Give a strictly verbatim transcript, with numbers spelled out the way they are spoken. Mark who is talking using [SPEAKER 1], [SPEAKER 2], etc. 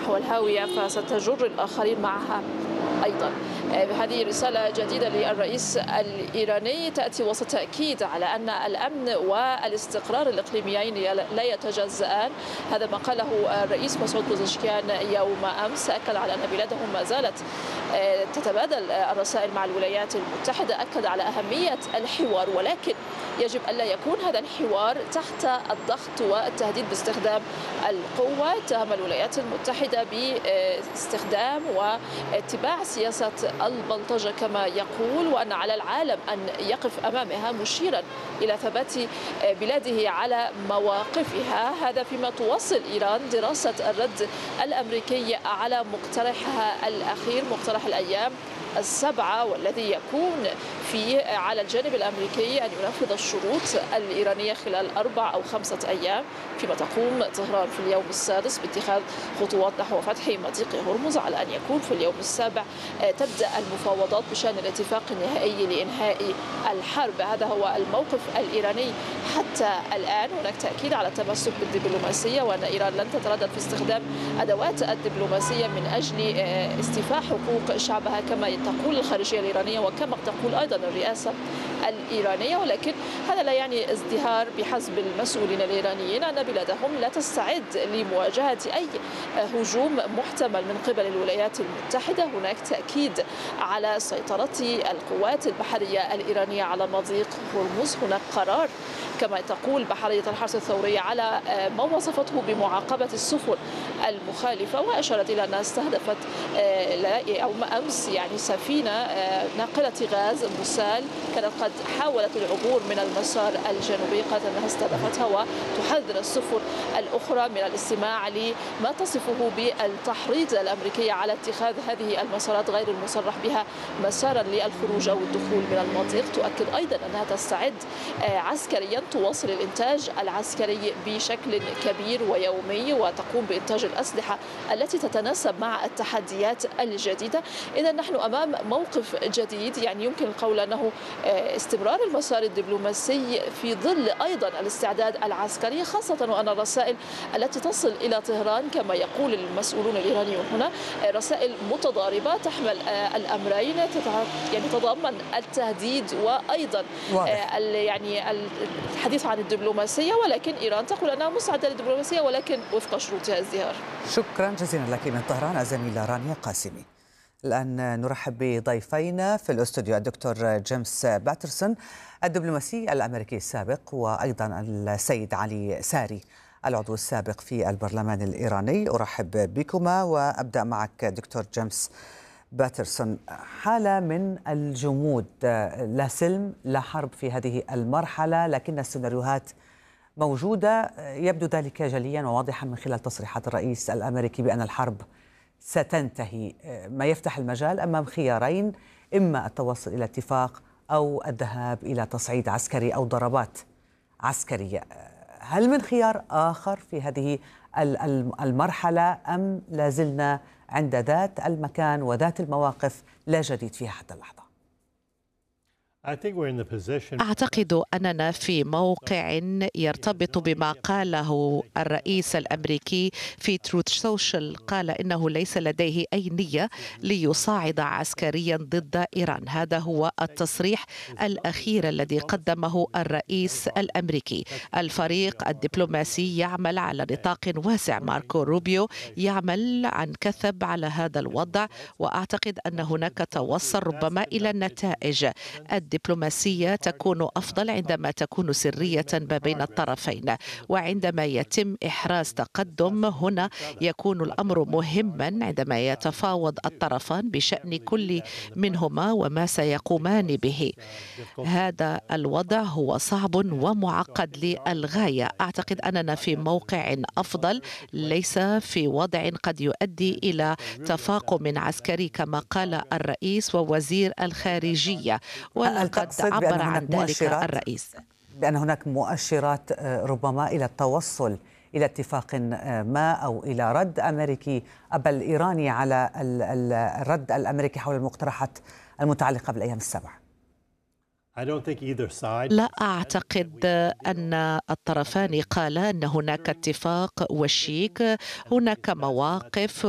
[SPEAKER 1] نحو الهاوية فستجر الآخرين معها أيضا. هذه رسالة جديدة للرئيس الإيراني تأتي وسط تأكيد على أن الأمن والاستقرار الإقليميين لا يتجزآن. هذا ما قاله الرئيس مسعود بوزشكيان يوم أمس، أكد على أن بلاده ما زالت تتبادل الرسائل مع الولايات المتحدة، أكد على أهمية الحوار، ولكن يجب ألا يكون هذا الحوار تحت الضغط والتهديد باستخدام القوة. اتهم الولايات المتحدة باستخدام واتباع سياسة البلطجة كما يقول، وأن على العالم أن يقف أمامها، مشيرا إلى ثبات بلاده على مواقفها. هذا فيما تواصل إيران دراسة الرد الأمريكي على مقترحها الأخير، مقترح الأيام السبعة، والذي يكون فيه على الجانب الأمريكي أن ينفذ الشروط الإيرانية خلال أربع أو خمسة أيام، فيما تقوم طهران في اليوم السادس باتخاذ خطوات نحو فتح مضيق هرمز، على أن يكون في اليوم السابع تبدأ المفاوضات بشأن الاتفاق النهائي لإنهاء الحرب. هذا هو الموقف الإيراني حتى الآن. هناك تأكيد على التمسك بالدبلوماسية، وأن إيران لن تتردد في استخدام أدوات الدبلوماسية من أجل استيفاء حقوق شعبها كما تقول الخارجية الإيرانية وكما تقول أيضا الرئاسة الإيرانية. ولكن هذا لا يعني ازدهار بحسب المسؤولين الإيرانيين أن بلادهم لا تستعد لمواجهة أي هجوم محتمل من قبل الولايات المتحدة. هناك تأكيد على سيطرة القوات البحرية الإيرانية على مضيق هرمز. هناك قرار كما تقول بحرية الحرس الثورية على ما وصفته بمعاقبة السفن المخالفة، وأشارت إلى أنها استهدفت يوم أمس يعني سفينة ناقلة غاز مسال كانت قد حاولت العبور من المسار الجنوبي، قالت أنها استهدفتها وتحذر السفن الأخرى من الاستماع لما تصفه بالتحريض الأمريكي على اتخاذ هذه المسارات غير المصرح بها مسارا للخروج أو الدخول من المضيق. تؤكد أيضا أنها تستعد عسكريا، تواصل الإنتاج العسكري بشكل كبير ويومي، وتقوم بإنتاج الأسلحة التي تتناسب مع التحديات الجديدة. إذا نحن أمام موقف جديد، يعني يمكن القول أنه استمرار المسار الدبلوماسي في ظل أيضا الاستعداد العسكري، خاصة وأن الرسائل التي تصل إلى طهران كما يقول المسؤولون الإيرانيون هنا رسائل متضاربة تحمل الأمرين، يعني تتضمن التهديد وأيضا يعني الحديث عن الدبلوماسية، ولكن إيران تقول أنها مساعدة للدبلوماسية ولكن وفق شروطها الازدهار.
[SPEAKER 2] شكرا جزيلا لك من طهران الزميلة رانيا قاسمي. الآن نرحب بضيفينا في الاستوديو الدكتور جيمس باترسون الدبلوماسي الأمريكي السابق، وأيضا السيد علي ساري العضو السابق في البرلمان الإيراني. أرحب بكما وأبدأ معك دكتور جيمس باترسون. حالة من الجمود، لا سلم لا حرب في هذه المرحلة، لكن السيناريوهات موجودة. يبدو ذلك جليا وواضحا من خلال تصريحات الرئيس الأمريكي بأن الحرب ستنتهي، ما يفتح المجال أمام خيارين: إما التوصل إلى اتفاق أو الذهاب إلى تصعيد عسكري أو ضربات عسكرية. هل من خيار آخر في هذه المرحلة أم لازلنا عند ذات المكان وذات المواقف لا جديد فيها حتى اللحظة؟
[SPEAKER 3] أعتقد أننا في موقع يرتبط بما قاله الرئيس الأمريكي في تروث سوشيال. قال إنه ليس لديه أي نية ليصعد عسكريا ضد إيران. هذا هو التصريح الأخير الذي قدمه الرئيس الأمريكي. الفريق الدبلوماسي يعمل على نطاق واسع. ماركو روبيو يعمل عن كثب على هذا الوضع، وأعتقد أن هناك توصل ربما إلى النتائج. الدبلوماسية تكون أفضل عندما تكون سرية ما بين الطرفين، وعندما يتم إحراز تقدم هنا يكون الأمر مهما عندما يتفاوض الطرفان بشأن كل منهما وما سيقومان به. هذا الوضع هو صعب ومعقد للغاية. أعتقد أننا في موقع أفضل، ليس في وضع قد يؤدي إلى تفاقم عسكري كما قال الرئيس ووزير الخارجية، ولقد عبر عن ذلك الرئيس.
[SPEAKER 2] بأن هناك مؤشرات ربما إلى التوصل إلى اتفاق ما أو إلى رد أمريكي بل إيراني على الرد الأمريكي حول المقترحات المتعلقة بالأيام السبع؟
[SPEAKER 3] لا أعتقد أن الطرفان قالا أن هناك اتفاق وشيك. هناك مواقف